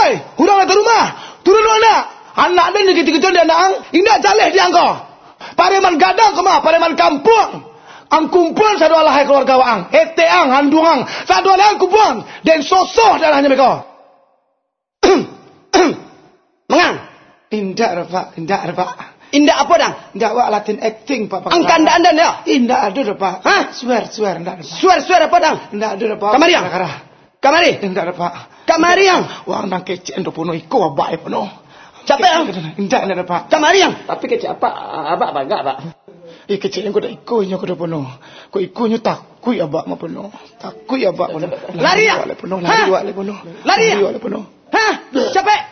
Hei, hurang datang rumah. Turun anak. Anak dia ketika dia nak, indah jaleh dia engkau. Pareman gadang kemah, pareman kampung. Ang kumpul satu alahai keluarga ang. Eteang, handungang. Satu alahai kumpul. Dan sosoh darahnya mereka. Mengang. Indah Pak. Indah apa dang? Indah wak Latin acting Pak. Angka anda ya? Indah ada Pak. Hah? Swear indah. Suara apa dang? Indah ada Pak. Kamari yang? Kamari? Indah ada Pak. Kamari yang? Wang nang kece endo puno iko abai puno. Siapa yang? Indah ada Pak. Kamari yang? Tapi kecil apa bangga Pak. Kece yang kuda iko nya kuda puno. Ko iko nya takui abak ma puno. Takui abak puno. Lari ya? Lari wale puno. Lari ya? Lari wale puno. Hah? Siapa?